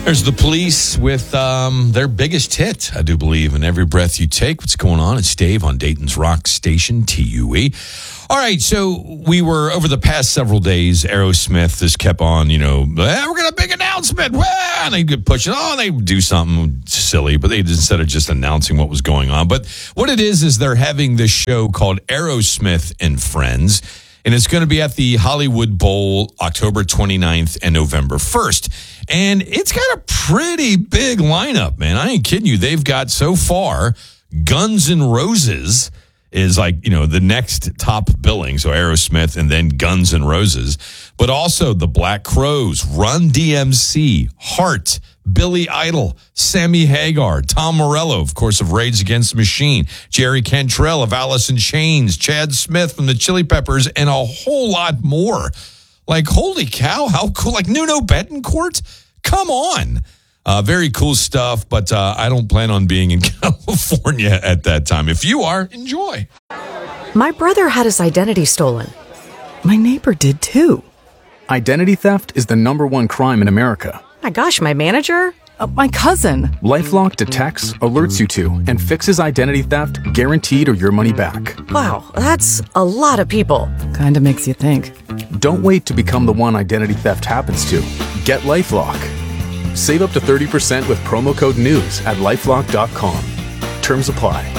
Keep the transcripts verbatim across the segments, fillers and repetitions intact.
There's the Police with um, their biggest hit, I do believe, in Every Breath You Take. What's going on? It's Dave on Dayton's Rock Station, T U E. All right, so we were, over the past several days, Aerosmith just kept on, you know, eh, we're going to big announcement. Wah! And they could push it. Oh, and they do something silly, but they instead of just announcing what was going on. But what it is, is they're having this show called Aerosmith and Friends. And it's going to be at the Hollywood Bowl October twenty-ninth and November first. And it's got a pretty big lineup, man. I ain't kidding you. They've got so far Guns N' Roses is like, you know, the next top billing. So Aerosmith and then Guns N' Roses. But also the Black Crowes, Run D M C, Heart, Billy Idol, Sammy Hagar, Tom Morello, of course, of Rage Against the Machine, Jerry Cantrell of Alice in Chains, Chad Smith from the Chili Peppers, and a whole lot more. Like, holy cow, how cool. Like, Nuno Betancourt? Come on. Uh, very cool stuff, but uh, I don't plan on being in California at that time. If you are, enjoy. My brother had his identity stolen. My neighbor did too. Identity theft is the number one crime in America. My gosh, my manager? Uh, my cousin. LifeLock detects, alerts you to, and fixes identity theft guaranteed or your money back. Wow, that's a lot of people. Kinda makes you think. Don't wait to become the one identity theft happens to. Get LifeLock. Save up to thirty percent with promo code NEWS at lifelock dot com. Terms apply.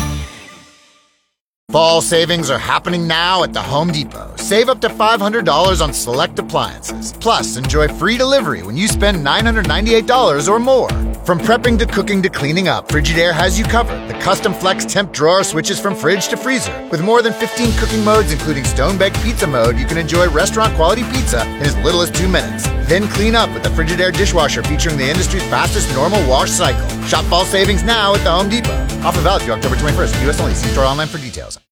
Fall savings are happening now at the Home Depot. Save up to five hundred dollars on select appliances. Plus, enjoy free delivery when you spend nine hundred ninety-eight dollars or more. From prepping to cooking to cleaning up, Frigidaire has you covered. The custom flex temp drawer switches from fridge to freezer. With more than fifteen cooking modes, including stone-baked pizza mode, you can enjoy restaurant-quality pizza in as little as two minutes. Then clean up with the Frigidaire dishwasher featuring the industry's fastest normal wash cycle. Shop fall savings now at the Home Depot. Offer valid through October twenty-first. U S only. See store online for details.